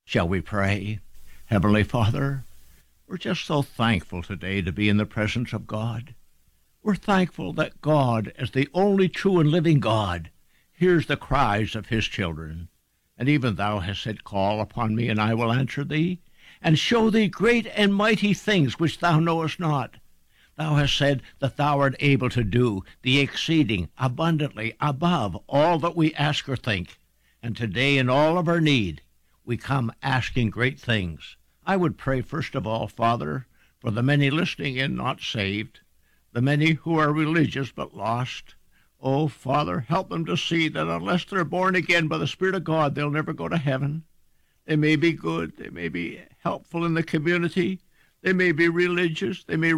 Shall we pray? Heavenly Father, we're just so thankful today to be in the presence of God. We're thankful that God, as the only true and living God, hears the cries of his children. And even thou hast said, Call upon me, and I will answer thee, and show thee great and mighty things which thou knowest not. Thou hast said that thou art able to do the exceeding abundantly above all that we ask or think. And today in all of our need, we come asking great things. I would pray first of all, Father, for the many listening in not saved, the many who are religious but lost. Oh, Father, help them to see that unless they're born again by the Spirit of God, they'll never go to heaven. They may be good, they may be helpful in the community, they may be religious, they may